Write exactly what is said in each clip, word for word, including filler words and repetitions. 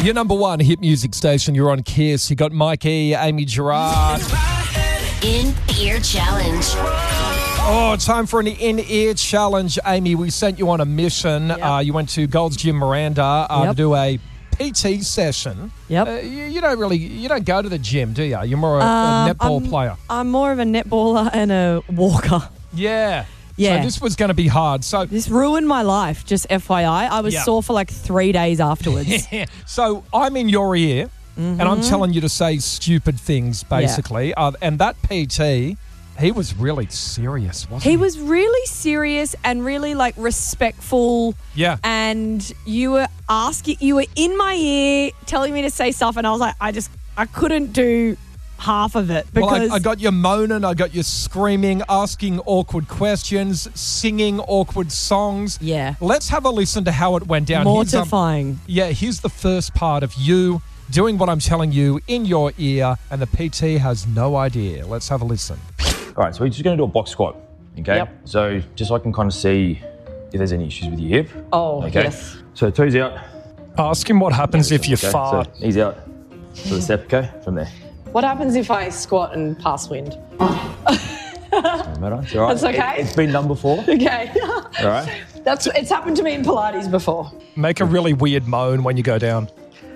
Your number one hit music station, you're on Kiss. You got Mikey, Amy Gerard. In-ear challenge. Oh, time for an in-ear challenge. Amy, we sent you on a mission. Yep. Uh, you went to Gold's Gym Miranda uh, Yep. to do a P T session. Yep. Uh, you, you don't really, you don't go to the gym, do you? You're more a, Um, a netball I'm- player. I'm more of a netballer and a walker. Yeah. Yeah. So this was going to be hard. So This ruined my life, just F Y I. I was Yeah. sore for like three days afterwards. So I'm in your ear, and I'm telling you to say stupid things, basically. Uh, and that P T, he was really serious, wasn't he? He was really serious and really like respectful. Yeah. And you were asking, you were in my ear telling me to say stuff, and I was like, I just, I couldn't do half of it because Well, I, I got you moaning, I got you screaming, asking awkward questions, singing awkward songs. Yeah. Let's have a listen to how it went down. Here's, um, mortifying. yeah, here's the first part of you doing what I'm telling you in your ear, and the P T has no idea. Let's have a listen. All right, so we're just going to do a box squat, okay? Yep. So just so I can kind of see if there's any issues with your hip. Oh, Okay. yes. So toes out. Ask him what happens if you Okay. fart. So knees out. So the step, okay? From there. What happens if I squat and pass wind? Doesn't matter. It's all right. That's okay. It, it's been done before. Okay. All right. That's it's happened to me in Pilates before. Make a really weird moan when you go down.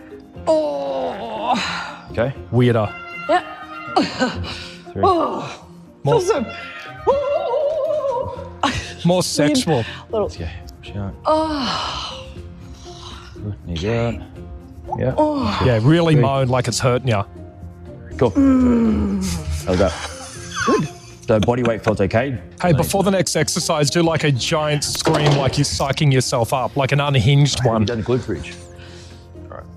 Oh. Okay. Weirder. Yeah. Three. Oh. More, So, oh. more sexual. Little. Okay. Push out. Oh. Good. Knees out. Yeah. Oh. Yeah, really Three. moan like it's hurting you. Cool. How's that? Good. So body weight felt okay. Hey, before the next exercise, do like a giant scream like you're psyching yourself up, like an unhinged Have you one. done glute bridge? All right.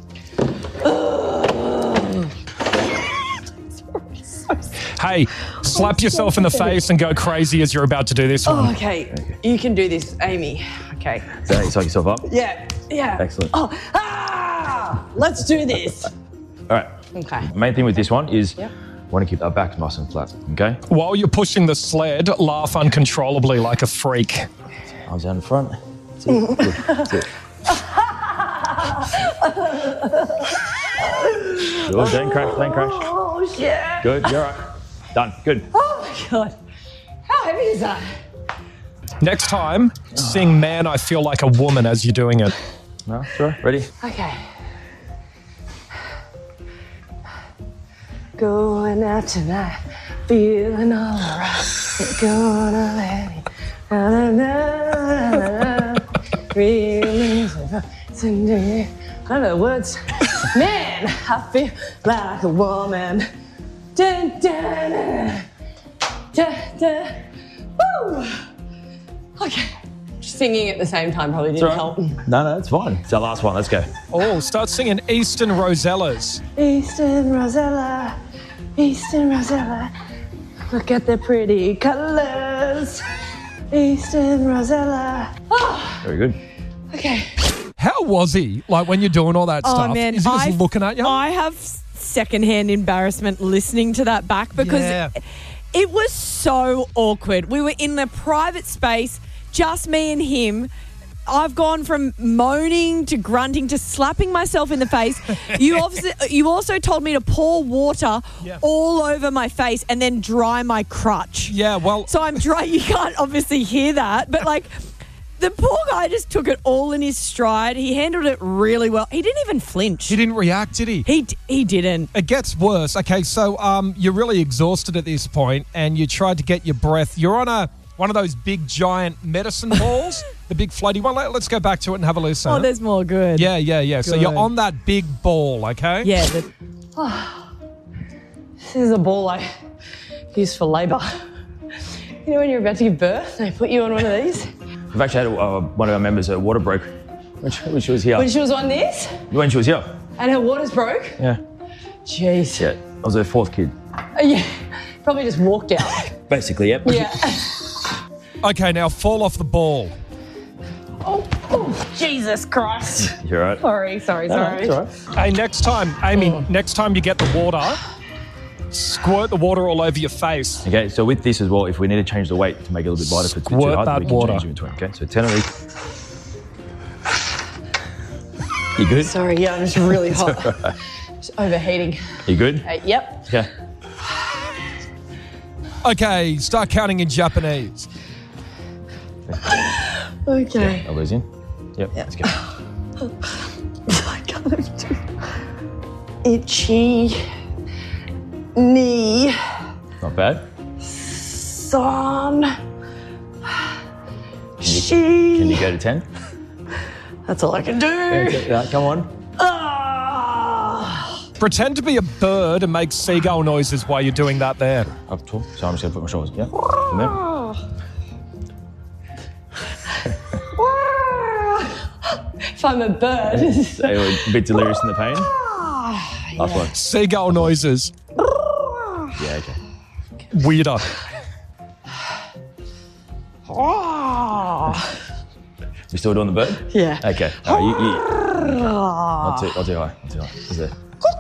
Hey, slap yourself in the face and go crazy as you're about to do this Oh, one. okay. You can do this, Amy. Okay. So you psych yourself up? Yeah. Yeah. Excellent. Oh. Ah! Let's do this. All right. Okay. Main thing with this one is Yep. want to keep that back nice and flat, okay? While you're pushing the sled, laugh uncontrollably like a freak. Arms down in front. That's it. Good. That's it. Good. Don't crash. Don't crash. Oh shit. Good. You're all right. Done. Good. Oh my god. How heavy is that? Next time, sing Man, I Feel Like a Woman as you're doing it. No, it's all right. Ready? Okay. Going out tonight, feeling alright. Gonna let it. Na, na, na, na, na. Feeling so I don't know the words. Man, I feel like a woman. Dun, dun, dun, dun, dun. Woo! Okay. Singing at the same time probably didn't It's all help. right. No, no, it's fine. It's our last one. Let's go. Oh, start singing Eastern Rosellas. Eastern Rosella, Eastern Rosella, look at the pretty colors. Eastern Rosella. Oh, Very good. okay. How was he? Like when you're doing all that Oh stuff? man, Is he just I, looking at you? I have secondhand embarrassment listening to that back because Yeah. it, it was so awkward. We were in the private space, just me and him. I've gone from moaning to grunting to slapping myself in the face. You obviously, you also told me to pour water Yeah. all over my face and then dry my crutch. yeah, well, So I'm dry. You can't obviously hear that, but like the poor guy just took it all in his stride. He handled it really well. He didn't even flinch. he didn't react, did he? He d- he didn't. It gets worse. Okay, so um, you're really exhausted at this point, and you tried to get your breath. You're on a one of those big giant medicine balls, the big floaty one. Let, let's go back to it and have a listen. Oh, there's more good. yeah, yeah, yeah. So you're Good. on that big ball, okay? Yeah. The, This is a ball I use for labour. You know when you're about to give birth, they put you on one of these? We've actually had uh, one of our members, a water broke when she, when she was here. When she was on this When she was here. and her waters broke? Yeah. Jeez. Yeah. I was her fourth kid. Uh, yeah. Probably just walked out. Basically, yep. Yeah. Okay, now fall off the ball. Oh, oh, Jesus Christ. You're all right. Sorry, sorry, No, sorry. it's all right. Hey, next time, Amy, next time you get the water, squirt the water all over your face. Okay, so with this as well, if we need to change the weight to make it a little bit lighter, if it's a bit too Squirt hard, that we can water. change it in between. Okay, so ten of these. You good? Sorry, yeah, I'm just really hot. Right. Just overheating. You good? Uh, yep. Yeah. Okay, start counting in Japanese. Okay. Elbows in. Yep, Yeah. let's go. I can't do itchy knee. Not bad. Son. Can you, She. can you go to ten? That's all I can do. Okay, right, come on. Ah. Pretend to be a bird and make seagull noises while you're doing that there. Up tall. So I'm just going to put my shoulders. Yeah. From there. If I'm a bird. So you're a bit delirious in the pain. Last one. Seagull noises. Yeah, okay. Weirder. You still doing the bird? Yeah. Okay. All right, you, you. Not too, not too high. Not too high. Just there.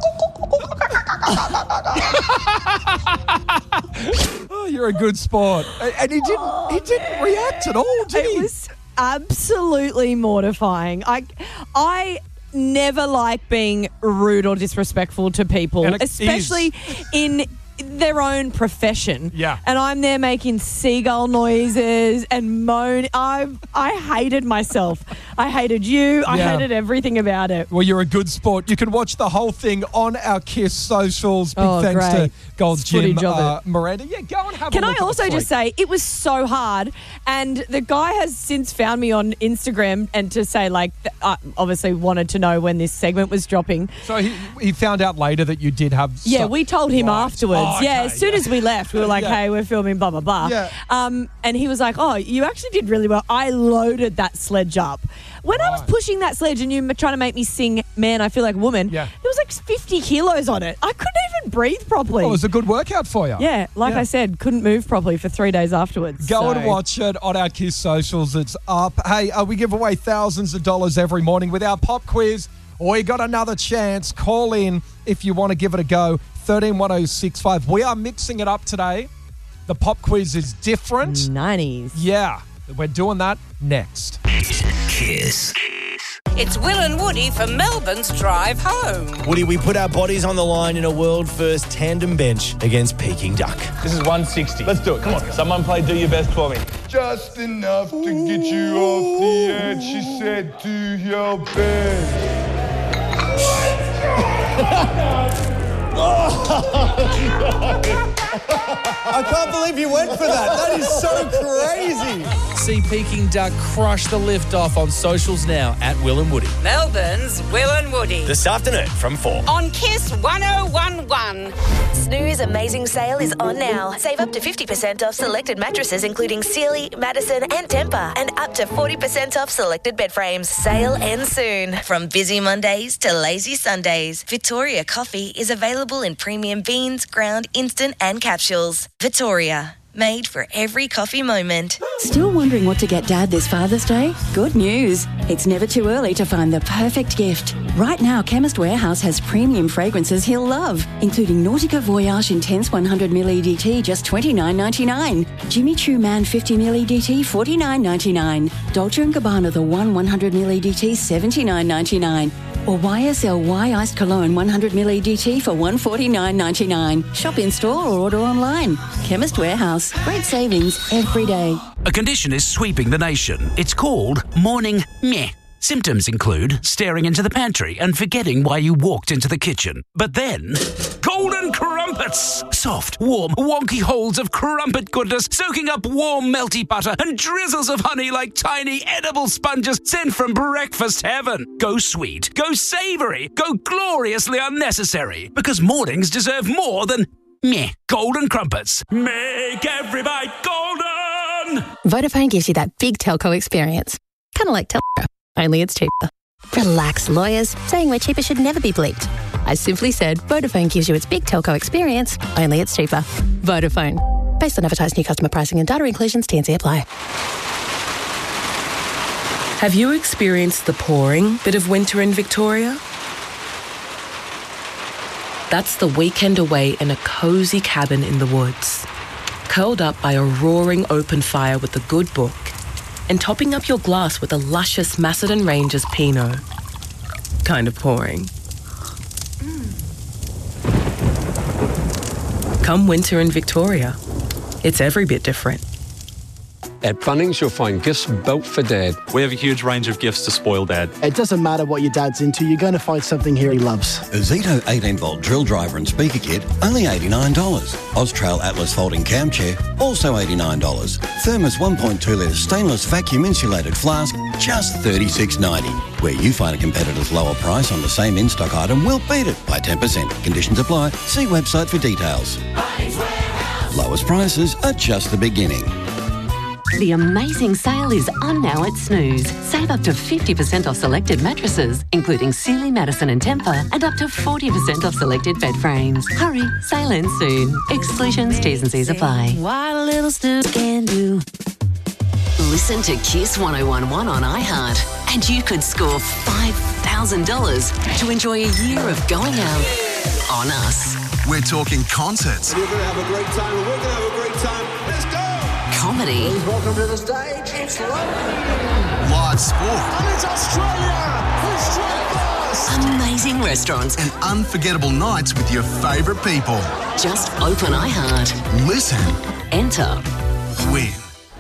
Oh, you're a good sport. And and he didn't he didn't react at all, did he? It was absolutely mortifying. I, I never like being rude or disrespectful to people, And it especially in their own profession. Yeah. And I'm there making seagull noises and moan. I I hated myself. I hated you. I Yeah. hated everything about it. Well, you're a good sport. You can watch the whole thing on our KISS socials. Big Oh, thanks great. to Gold's Gym, Footage of uh, Miranda. Yeah, go and have Can a I look at also the just fleet. say it was so hard, and the guy has since found me on Instagram and to say like th- I obviously wanted to know when this segment was dropping. So he, he found out later that you did have. Yeah, some- we told him Right. afterwards. Oh, yeah, okay, as soon yeah. as we left, we were like, Yeah. "Hey, we're filming blah blah blah." Yeah. Um, and he was like, "Oh, you actually did really well. I loaded that sledge up. When I was Right. pushing that sledge and you were trying to make me sing, man, I feel like a woman. Yeah. There was like fifty kilos on it. I couldn't even breathe properly. Oh, it was a good workout for you. yeah, like Yeah. I said, couldn't move properly for three days afterwards. Go so. and watch it on our KISS socials. It's up. Hey, uh, we give away thousands of dollars every morning with our pop quiz. We got another chance. Call in if you want to give it a go. thirteen one oh six five. We are mixing it up today. The pop quiz is different. nineties. Yeah, we're doing that next. Kiss. It's Will and Woody for Melbourne's drive home. Woody, we put our bodies on the line in a world-first tandem bench against Peking Duck. This is one sixty. Let's do it. Come on. Someone play Do Your Best for me. Just enough to get you off the edge, she said, to your bed. I can't believe you went for that. That is so crazy. See Peking Duck crush the lift off on socials now at Will and Woody. Melbourne's Will and Woody. This afternoon from four. On Kiss one oh one one. Snooze Amazing Sale is on now. Save up to fifty percent off selected mattresses including Sealy, Madison and Tempur, and up to forty percent off selected bed frames. Sale ends soon. From busy Mondays to lazy Sundays, Victoria Coffee is available in premium beans, ground, instant and capsules. Victoria, made for every coffee moment. Still wondering what to get Dad this Father's Day? Good news. It's never too early to find the perfect gift. Right now, Chemist Warehouse has premium fragrances he'll love, including Nautica Voyage Intense one hundred milliliters E D T, just twenty-nine ninety-nine. Jimmy Choo Man fifty milliliters E D T, forty-nine ninety-nine. Dolce and Gabbana The One one hundred milliliters E D T, seventy-nine ninety-nine. Or Y S L Y Iced Cologne one hundred milliliters E D T for one forty-nine ninety-nine. Shop in store or order online. Chemist Warehouse. Great savings every day. A condition is sweeping the nation. It's called morning meh. Symptoms include staring into the pantry and forgetting why you walked into the kitchen. But then, golden crumpets! Soft, warm, wonky holes of crumpet goodness soaking up warm, melty butter and drizzles of honey like tiny edible sponges sent from breakfast heaven. Go sweet, go savory, go gloriously unnecessary. Because mornings deserve more than meh. Golden crumpets. Make every bite golden! Vodafone gives you that big telco experience. Kind of like telco, only it's cheaper. Relax, lawyers. Saying we're cheaper should never be bleeped. I simply said Vodafone gives you its big telco experience, only it's cheaper. Vodafone. Based on advertised new customer pricing and data inclusions, T and C apply. Have you experienced the pouring bit of winter in Victoria? That's the weekend away in a cozy cabin in the woods, curled up by a roaring open fire with a good book, and topping up your glass with a luscious Macedon Rangers Pinot. kind of pouring. Come winter in Victoria, it's every bit different. At Bunnings, you'll find gifts built for Dad. We have a huge range of gifts to spoil Dad. It doesn't matter what your dad's into, you're going to find something here he loves. A Zito eighteen volt drill driver and speaker kit, only eighty-nine dollars. Austrail Atlas folding cam chair, also eighty-nine dollars. Thermos one point two litre stainless vacuum insulated flask, just thirty-six ninety. Where you find a competitor's lower price on the same in-stock item, we'll beat it by ten percent. Conditions apply. See website for details. Lowest prices are just the beginning. The amazing sale is on now at Snooze. Save up to fifty percent off selected mattresses, including Sealy, Madison and Tempur, and up to forty percent off selected bed frames. Hurry, sale ends soon. Exclusions, T's and C's apply. What a little Snooze can do. Listen to Kiss one oh one one on iHeart, and you could score five thousand dollars to enjoy a year of going out on us. We're talking concerts. You're going to have a great time, and we're going to have a great time. Let's go! Comedy. Please welcome to the stage, it's London. Live sport. And it's Australia. Australia first. Amazing restaurants. And unforgettable nights with your favourite people. Just open iHeart. Listen. Enter. Win.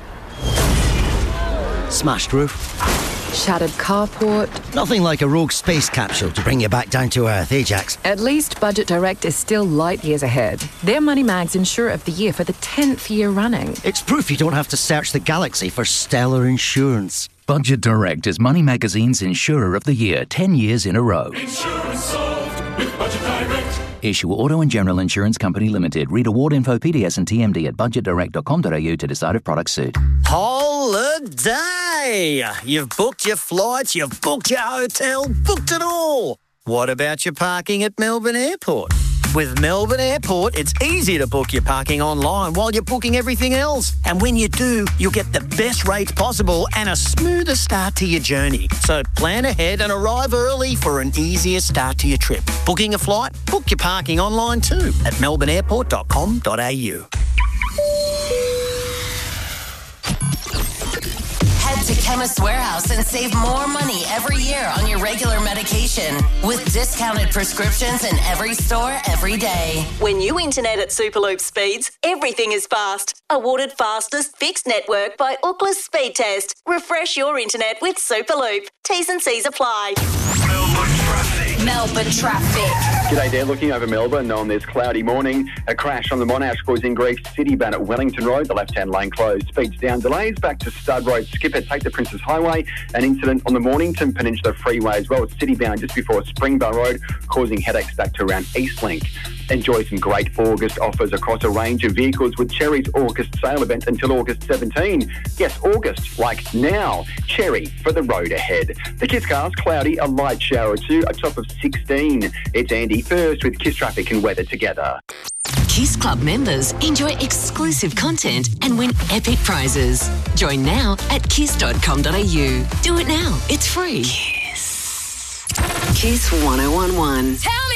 Smashed roof. Shattered carport. Nothing like a rogue space capsule to bring you back down to earth, Ajax. At least Budget Direct is still light years ahead. They're Money Mag's Insurer of the Year for the tenth year running. It's proof you don't have to search the galaxy for stellar insurance. Budget Direct is Money Magazine's Insurer of the Year ten years in a row. Insurance solved with Budget Direct. Issue Auto and General Insurance Company Limited. Read award info, P D S and T M D at budget direct dot com dot a u to decide if products suit. Holiday! You've booked your flights, you've booked your hotel, booked it all. What about your parking at Melbourne Airport? With Melbourne Airport, it's easy to book your parking online while you're booking everything else. And when you do, you'll get the best rates possible and a smoother start to your journey. So plan ahead and arrive early for an easier start to your trip. Booking a flight? Book your parking online too at melbourne airport dot com dot a u. Head to Chemist Warehouse and save more money every year on your regular medication with discounted prescriptions in every store every day. When you internet at Superloop speeds, everything is fast. Awarded fastest fixed network by Ookla Speed Test. Refresh your internet with Superloop. T's and C's apply. Melbourne traffic. Melbourne traffic. G'day there, looking over Melbourne on this cloudy morning. A crash on the Monash causing grief. Citybound at Wellington Road, the left-hand lane closed. Speeds down, delays back to Stud Road. Skipper, take the Princess Highway. An incident on the Mornington Peninsula Freeway as well as Citybound just before Springvale Road, causing headaches back to around Eastlink. Enjoy some great August offers across a range of vehicles with Cherry's August sale event until August seventeenth. Yes, August, like now. Cherry for the road ahead. The Kiss cars, cloudy, a light shower or two, a top of sixteen. It's Andy first with Kiss traffic and weather together. Kiss Club members enjoy exclusive content and win epic prizes. Join now at kiss dot com dot a u. Do it now. It's free. Kiss. Kiss one oh one one. Tell me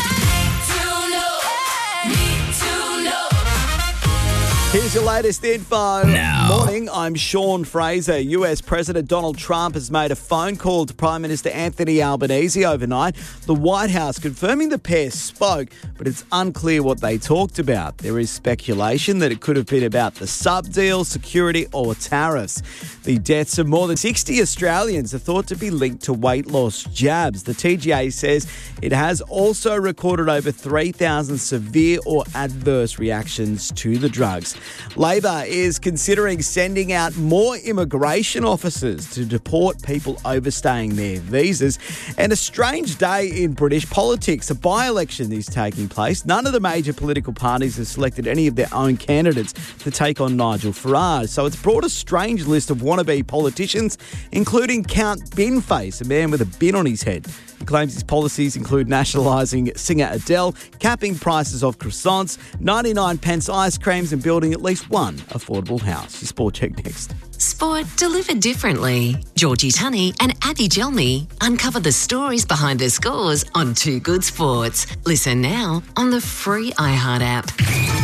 Here's your latest info. Now. Morning, I'm Sean Fraser. U S President Donald Trump has made a phone call to Prime Minister Anthony Albanese overnight. The White House confirming the pair spoke, but it's unclear what they talked about. There is speculation that it could have been about the sub deal, security or tariffs. The deaths of more than sixty Australians are thought to be linked to weight loss jabs. The T G A says it has also recorded over three thousand severe or adverse reactions to the drugs. Labor is considering sending out more immigration officers to deport people overstaying their visas. And a strange day in British politics. A by-election is taking place. None of the major political parties have selected any of their own candidates to take on Nigel Farage. So it's brought a strange list of wannabe politicians, including Count Binface, a man with a bin on his head. He claims his policies include nationalising singer Adele, capping prices of croissants, ninety-nine pence ice creams and building at least one affordable house. Your Sport Check next. Sport delivered differently. Georgie Tunney and Abby Gelmy uncover the stories behind the scores on Two Good Sports. Listen now on the free iHeart app.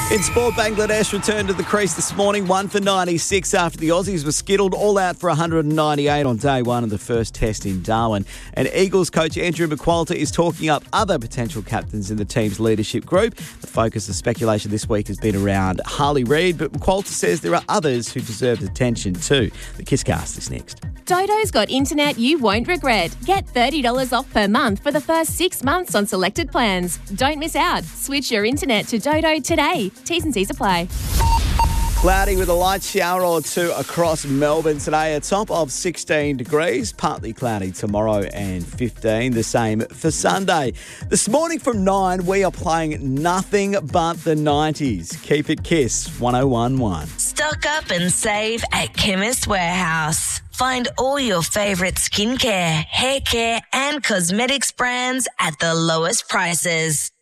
In sport, Bangladesh returned to the crease this morning, one for ninety-six after the Aussies were skittled, all out for one hundred ninety-eight on day one of the first test in Darwin. And Eagles coach Andrew McQualter is talking up other potential captains in the team's leadership group. The focus of speculation this week has been around Harley Reid, but McQualter says there are others who deserve attention too. The Kisscast is next. Dodo's got internet you won't regret. Get thirty dollars off per month for the first six months on selected plans. Don't miss out. Switch your internet to Dodo today. T's and C's apply. Cloudy with a light shower or two across Melbourne today. A top of sixteen degrees. Partly cloudy tomorrow and fifteen. The same for Sunday. This morning from nine, we are playing nothing but the nineties. Keep it Kiss one oh one point one. Stock up and save at Chemist Warehouse. Find all your favourite skincare, hair care and cosmetics brands at the lowest prices.